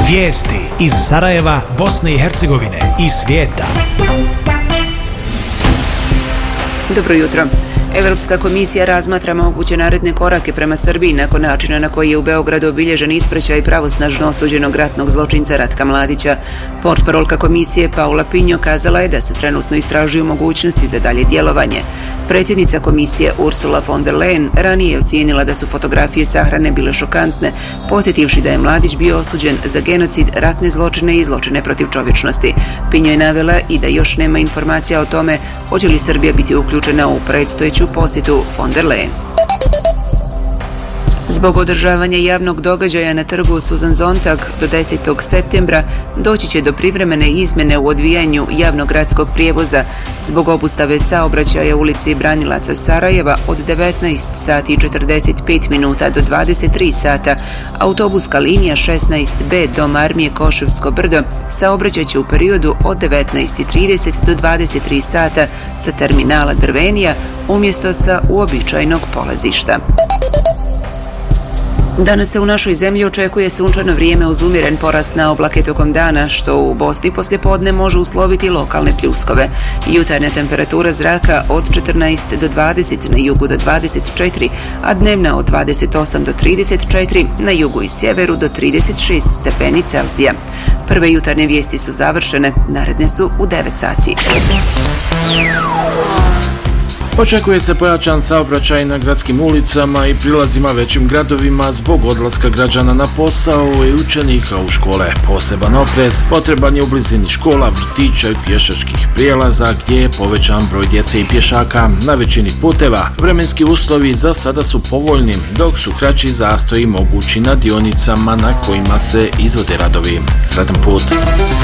Vijesti iz Sarajeva, Bosne i Hercegovine i svijeta. Dobro jutro. Europska komisija razmatra moguće naredne korake prema Srbiji nakon načina na koji je u Beogradu obilježen ispraćaj pravosnažno osuđenog ratnog zločinca Ratka Mladića. Portparolka komisije Paula Pinho kazala je da se trenutno istražuju mogućnosti za dalje djelovanje. Predsjednica komisije Ursula von der Leyen ranije je ocijenila da su fotografije sahrane bile šokantne, podsjetivši da je Mladić bio osuđen za genocid, ratne zločine i zločine protiv čovječnosti. Pinho je navela i da još nema informacija o tome hoće li Srbija biti uključena u predstojeću posjetu von der Leyen. Zbog održavanja javnog događaja na trgu Susan Sontag do 10. septembra doći će do privremene izmjene u odvijanju javnog gradskog prijevoza zbog obustave saobraćaja u ulici Branilaca Sarajeva od 19 sati i 45 minuta do 23 sata. Autobuska linija 16B Dom Armije Koševsko Brdo saobraćat će u periodu od 19:30 do 23 sata sa terminala Drvenija umjesto sa uobičajenog polazišta. Danas se u našoj zemlji očekuje sunčano vrijeme uz umjeren porast na oblake tokom dana, što u Bosni poslijepodne može usloviti lokalne pljuskove. Jutarnja temperatura zraka od 14 do 20, na jugu do 24, a dnevna od 28 do 34, na jugu i sjeveru do 36 stepeni Celzija. Prve jutarnje vijesti su završene, naredne su u 9 sati. Očekuje se pojačan saobraćaj na gradskim ulicama i prilazima većim gradovima zbog odlaska građana na posao i učenika u škole. Poseban oprez potreban je u blizini škola, vrtića i pješačkih prijelaza gdje je povećan broj djece i pješaka. Na većini puteva vremenski uslovi za sada su povoljni, dok su kraći zastoji mogući na dionicama na kojima se izvode radovi. Sretan put!